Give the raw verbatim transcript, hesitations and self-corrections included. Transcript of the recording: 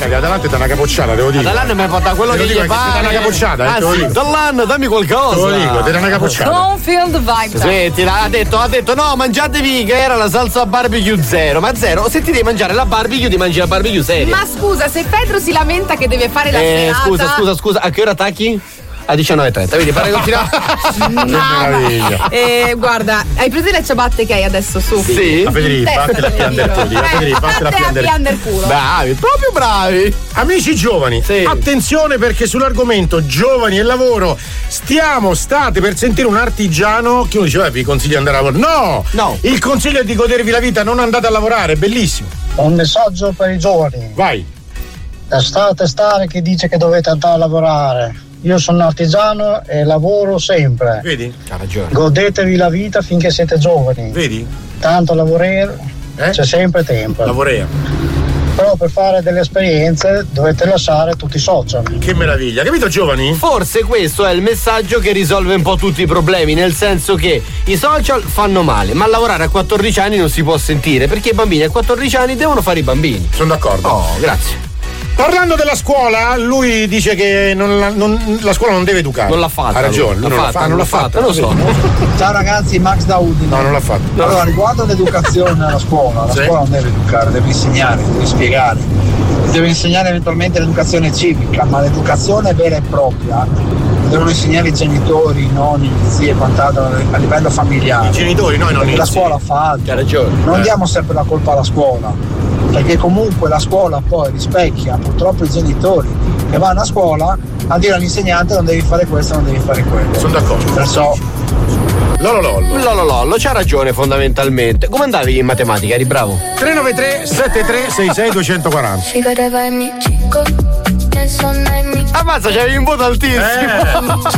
di Atalanta è da una capocciata, devo dire. Atalanta mi porta quello che gli pare. È da una capocciata, ah, eh, te lo sì, dico. Atalanta, dammi qualcosa. Te lo dico, te da una capocciata. Don't feel the vibe. Senti, ha detto, ha detto no, mangiatevi che era la salsa barbecue zero. Ma zero, se ti devi mangiare la barbecue, ti mangi la barbecue seria. Ma scusa, se Pedro si lamenta che deve fare la Eh, serata. scusa, scusa, scusa, a che ora attacchi? A diciannove e trenta, vedi, pare continuare. meraviglia. Eh, guarda, hai preso le ciabatte che hai adesso su? Sì. Ma Federico, fatti la piander culo. Federico, fatti la piander piander culo. Bravi, proprio bravi. Amici giovani, Sì. attenzione perché sull'argomento giovani e lavoro stiamo, state per sentire un artigiano che uno diceva eh, vi consiglio di andare a lavorare. No! No. Il consiglio è di godervi la vita, non andate a lavorare, è bellissimo. Un messaggio per i giovani. Vai. State stare chi dice che dovete andare a lavorare. Io sono artigiano e lavoro sempre. Vedi? Ha ragione. Godetevi la vita finché siete giovani. Vedi? Tanto lavorare Eh? c'è sempre tempo. Lavorea. Però per fare delle esperienze dovete lasciare tutti i social. Che meraviglia, capito giovani? Forse questo è il messaggio che risolve un po' tutti i problemi, nel senso che i social fanno male, ma lavorare a quattordici anni non si può sentire, perché i bambini a quattordici anni devono fare i bambini. Sono d'accordo. Oh, grazie. Parlando della scuola, lui dice che non la, non- la scuola non deve educare. Non l'ha fatta. Ha ragione, lui. lui non l'ha fatta, non l'ha fatta. lo so. Ciao ragazzi, Max da Udine. No, non l'ha fatta. Allora, riguardo l'educazione alla scuola, la Sì. scuola non deve educare, deve insegnare, deve spiegare, deve insegnare eventualmente l'educazione civica, ma l'educazione vera e propria devono insegnare i genitori, i nonni, gli zii e quant'altro a livello familiare. I genitori, noi non Perché la inizi. scuola fa altro. Hai ragione. Non Eh. diamo sempre la colpa alla scuola, perché comunque la scuola poi rispecchia purtroppo i genitori che vanno a scuola a dire all'insegnante non devi fare questo, non devi fare quello. Sono d'accordo. Perciò Lolo lollo. Lollo Lollo, c'ha ragione fondamentalmente. Come andavi in matematica? Eri bravo? tre nove tre sette tre sei sei due quattro zero. Figureva il mio chico, che sono i miei Ammazza, c'avevi un voto altissimo. Eh.